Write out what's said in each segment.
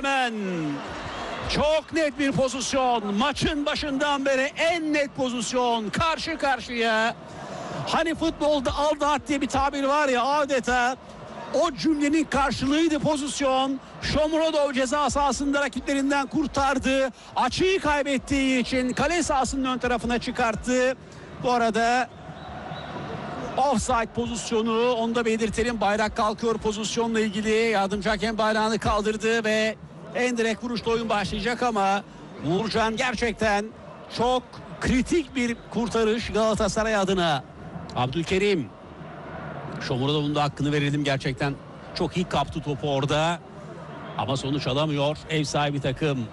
Kemen. Çok net bir pozisyon. Maçın başından beri en net pozisyon. Karşı karşıya. Hani futbolda aldat diye bir tabir var ya, adeta o cümlenin karşılığıydı pozisyon. Shomurodov ceza sahasında rakiplerinden kurtardı. Açıyı kaybettiği için kale sahasının ön tarafına çıkarttı. Bu arada offside pozisyonu, onu da belirtelim. Bayrak kalkıyor pozisyonla ilgili. Yardımcı hakem bayrağını kaldırdı ve en direkt vuruşla oyun başlayacak ama Uğurcan gerçekten çok kritik bir kurtarış Galatasaray adına. Abdülkerim, Shomurodov'un da hakkını verelim, gerçekten çok iyi kaptı topu orada ama sonuç alamıyor ev sahibi takım.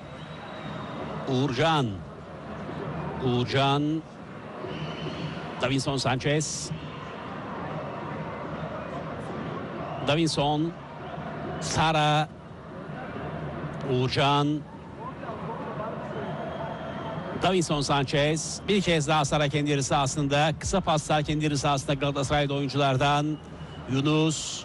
Uğurcan, Davinson Sanchez, Sara, Uğurcan, Davinson Sanchez, bir kez daha Sara kendi yarı sahasında, kısa paslar kendi yarı sahasında Galatasaray'da oyunculardan. Yunus,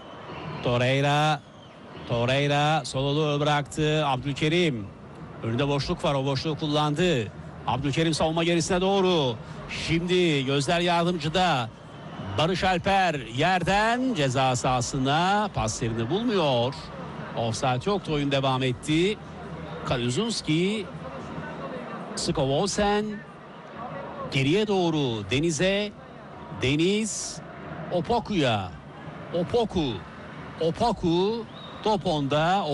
Torreira sololu bıraktı. Abdülkerim, önünde boşluk var, o boşluğu kullandı. Abdülkerim savunma gerisine doğru. Şimdi gözler yardımcıda. Barış Alper yerden ceza sahasına, pas yerini bulmuyor. Offside yoktu, oyun devam etti. Kaluzunski, Skovolsen geriye doğru Deniz Opoku'ya. Opaku top onda.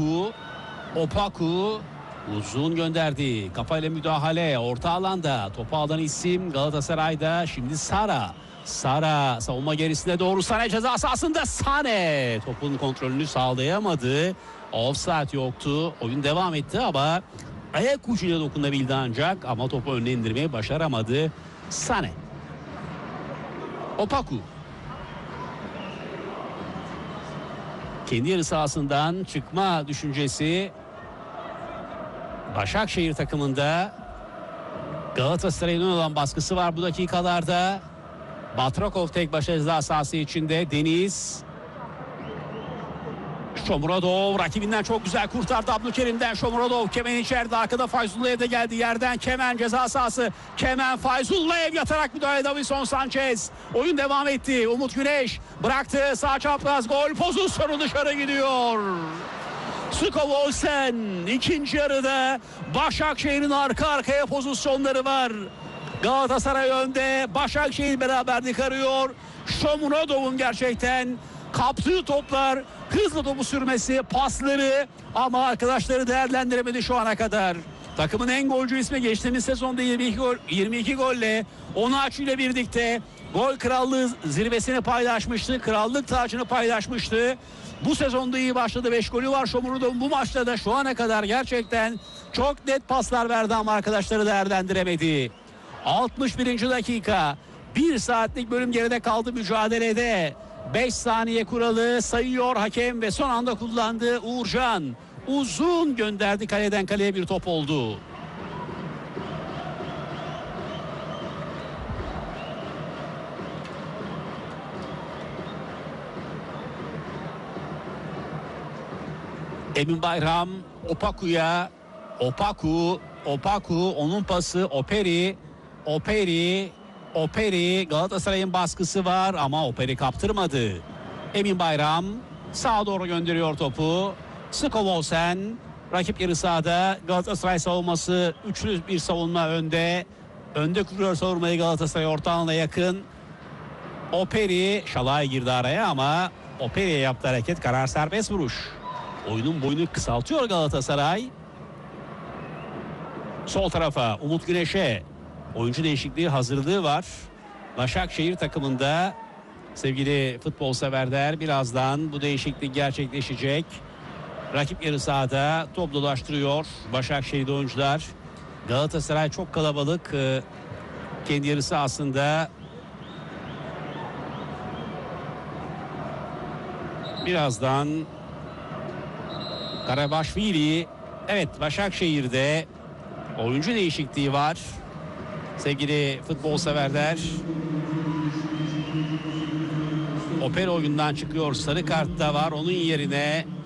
Opaku uzun gönderdi. Kafayla müdahale orta alanda. Topu alan isim Galatasaray'da. Şimdi Sara savunma gerisine doğru. Sane ceza sahasında. Sane topun kontrolünü sağlayamadı. Offside yoktu. Oyun devam etti ama ayak ucuyla dokunabildi ancak, ama topu önüne indirmeyi başaramadı. Sane. Opaku. Kendi yarı sahasından çıkma düşüncesi Başakşehir takımında. Galatasaray'ın olan baskısı var bu dakikalarda. Batrakov tek başına ceza sahası içinde. Deniz. Shomurodov rakibinden çok güzel kurtardı Abdülkerim'den. Shomurodov, Kemen içeride, arkada Fayzullayev de geldi yerden. Kemen ceza sahası. Fayzullayev yatarak müdahale. Davinson Sanchez. Oyun devam etti. Umut Güneş bıraktı. Sağ çapraz gol pozisyonu dışarı gidiyor. Skovolsen ikinci yarıda Başakşehir'in arka arkaya pozisyonları var. Galatasaray önde, Başakşehir beraberlik arıyor. Shomurodov'un gerçekten kaptığı toplar, hızlı topu sürmesi, pasları, ama arkadaşları değerlendiremedi şu ana kadar. Takımın en golcü ismi geçtiğimiz sezonda 22 golle Onaçu ile birlikte gol krallığı zirvesini paylaşmıştı. Krallık tacını paylaşmıştı. Bu sezonda iyi başladı. 5 golü var Shomurodov'un. Bu maçta da şu ana kadar gerçekten çok net paslar verdi ama arkadaşları değerlendiremedi. 61. dakika. 1 saatlik bölüm geride kaldı mücadelede. 5 saniye kuralı sayıyor hakem ve son anda kullandı. Uğurcan uzun gönderdi, kaleden kaleye bir top oldu. Emin Bayram Opaku'ya. Opaku onun pası. Operi Galatasaray'ın baskısı var ama Operi kaptırmadı. Emin Bayram sağa doğru gönderiyor topu. Skovolsen rakip yarı sahada. Galatasaray savunması üçlü bir savunma önde. Önde kuruyor savunmayı Galatasaray, orta alana yakın. Operi, Şalay girdi araya ama Operi'ye yaptığı hareket karar serbest vuruş. Oyunun boyunu kısaltıyor Galatasaray. Sol tarafa Umut Güneş'e. Oyuncu değişikliği hazırlığı var Başakşehir takımında. Sevgili futbol severler, birazdan bu değişiklik gerçekleşecek. Rakip yarı sahada top dolaştırıyor Başakşehir'de oyuncular. Galatasaray çok kalabalık. Kendi yarı sahasında. Birazdan Karabaşvili. Evet, Başakşehir'de oyuncu değişikliği var. Sevgili futbol severler. Opera oyundan çıkıyor. Sarı kart da var. Onun yerine